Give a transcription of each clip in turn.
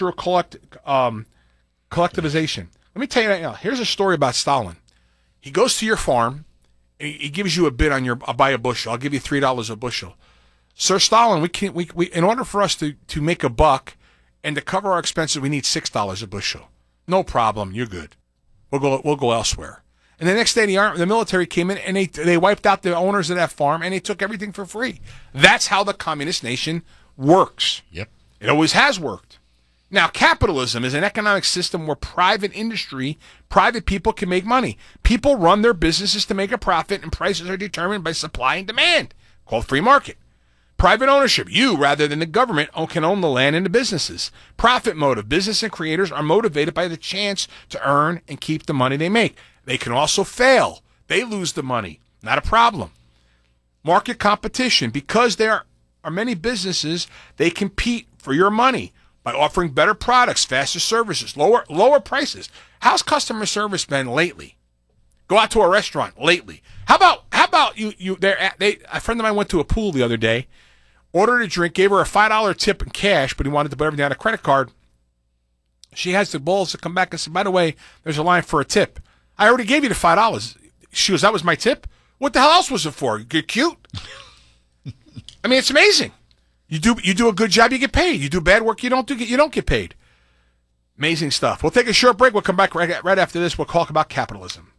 cultural collectivization. Let me tell you right now. Here's a story about Stalin. He goes to your farm. He gives you a bid on I'll buy a bushel. I'll give you $3 a bushel. Sir Stalin, we in order for us to make a buck and to cover our expenses, we need $6 a bushel. No problem. You're good. We'll go elsewhere. And the next day, the military came in and they wiped out the owners of that farm and they took everything for free. That's how the communist nation works. Yep. It always has worked. Now, capitalism is an economic system where private people can make money. People run their businesses to make a profit, and prices are determined by supply and demand, called free market. Private ownership, you rather than the government can own the land and the businesses. Profit motive, business and creators are motivated by the chance to earn and keep the money they make. They can also fail. They lose the money. Not a problem. Market competition, because there are many businesses, they compete for your money by offering better products, faster services, lower prices. How's customer service been lately? Go out to a restaurant lately. How about you? A friend of mine went to a pool the other day, ordered a drink, gave her a $5 tip in cash, but he wanted to put everything on a credit card. She has the balls to come back and say, by the way, there's a line for a tip. I already gave you the $5. She goes, that was my tip? What the hell else was it for? Get cute? I mean, it's amazing. You do a good job, you get paid. You do bad work, you don't get paid. Amazing stuff. We'll take a short break. We'll come back right after this. We'll talk about capitalism.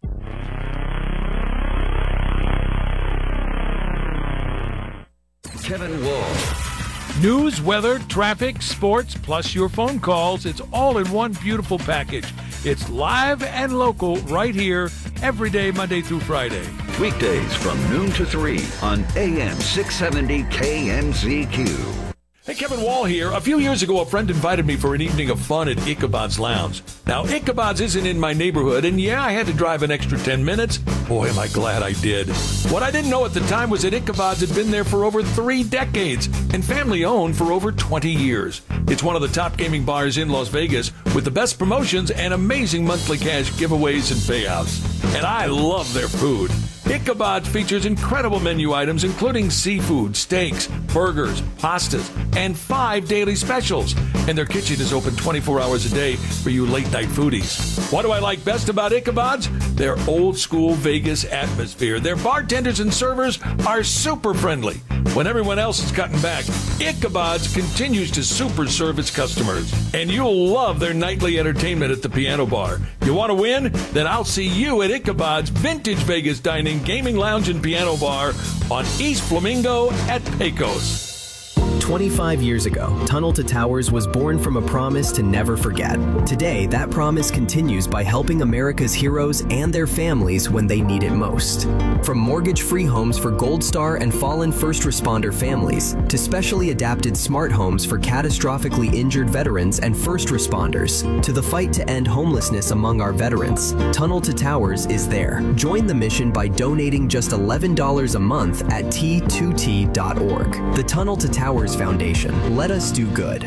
Kevin Wall. News, weather, traffic, sports, plus your phone calls. It's all in one beautiful package. It's live and local right here every day, Monday through Friday. Weekdays from noon to 3 on AM 670 KMZQ. Hey, Kevin Wall here. A few years ago, a friend invited me for an evening of fun at Ichabod's Lounge. Now, Ichabod's isn't in my neighborhood, and yeah, I had to drive an extra 10 minutes. Boy, am I glad I did. What I didn't know at the time was that Ichabod's had been there for over 3 decades and family-owned for over 20 years. It's one of the top gaming bars in Las Vegas with the best promotions and amazing monthly cash giveaways and payouts. And I love their food. Ichabod features incredible menu items including seafood, steaks, burgers, pastas, and 5 daily specials. And their kitchen is open 24 hours a day for you late-night foodies. What do I like best about Ichabod's? Their old-school Vegas atmosphere. Their bartenders and servers are super friendly. When everyone else is cutting back, Ichabod's continues to super serve its customers. And you'll love their nightly entertainment at the piano bar. You want to win? Then I'll see you at Ichabod's Vintage Vegas Dining, Gaming Lounge, and Piano Bar on East Flamingo at Pecos. 25 years ago, Tunnel to Towers was born from a promise to never forget. Today, that promise continues by helping America's heroes and their families when they need it most. From mortgage-free homes for Gold Star and fallen first responder families, to specially adapted smart homes for catastrophically injured veterans and first responders, to the fight to end homelessness among our veterans, Tunnel to Towers is there. Join the mission by donating just $11 a month at T2T.org. The Tunnel to Towers Foundation. Let us do good.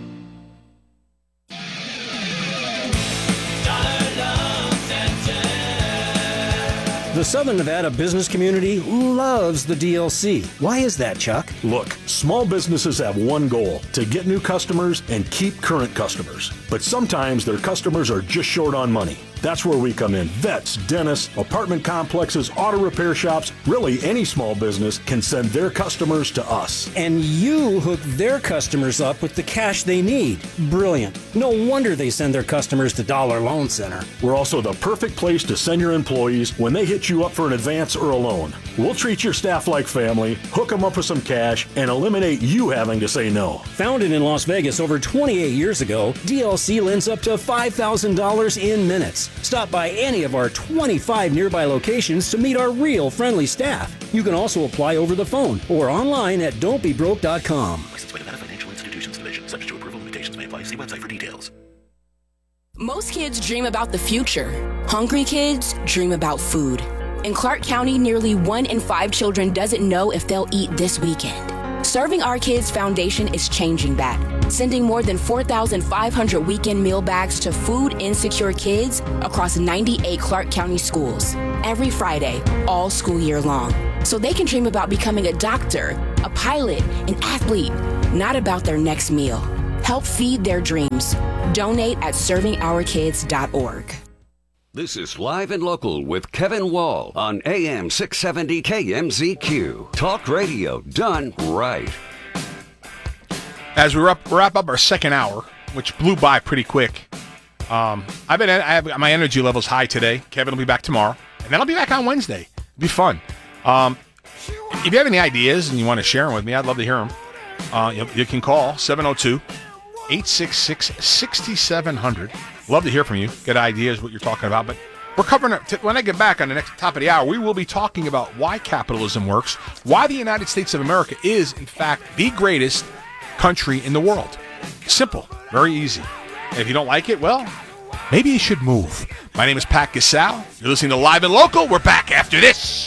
The Southern Nevada business community loves the DLC. Why is that, Chuck? Look, small businesses have one goal: to get new customers and keep current customers. But sometimes their customers are just short on money. That's where we come in. Vets, dentists, apartment complexes, auto repair shops, really any small business can send their customers to us. And you hook their customers up with the cash they need. Brilliant. No wonder they send their customers to Dollar Loan Center. We're also the perfect place to send your employees when they hit you up for an advance or a loan. We'll treat your staff like family, hook them up with some cash, and eliminate you having to say no. Founded in Las Vegas over 28 years ago, DLC lends up to $5,000 in minutes. Stop by any of our 25 nearby locations to meet our real friendly staff. You can also apply over the phone or online at don'tbebroke.com. Licensed by Nevada Financial Institutions Division. Subject to approval, limitations may apply. See website for details. Most kids dream about the future. Hungry kids dream about food. In Clark County, nearly 1 in 5 children doesn't know if they'll eat this weekend. Serving Our Kids Foundation is changing that, sending more than 4,500 weekend meal bags to food insecure kids across 98 Clark County schools every Friday, all school year long, so they can dream about becoming a doctor, a pilot, an athlete, not about their next meal. Help feed their dreams. Donate at servingourkids.org. This is Live and Local with Kevin Wall on AM 670 KMZQ. Talk radio done right. As we wrap up our second hour, which blew by pretty quick, I have my energy levels high today. Kevin will be back tomorrow, and then I'll be back on Wednesday. It'll be fun. If you have any ideas and you want to share them with me, I'd love to hear them. You can call 702-866-6700. Love to hear from you. Get ideas what you're talking about. But we're covering it. When I get back on the next top of the hour, we will be talking about why capitalism works, why the United States of America is, in fact, the greatest country in the world. Simple. Very easy. And if you don't like it, well, maybe you should move. My name is Pat Gasal. You're listening to Live and Local. We're back after this.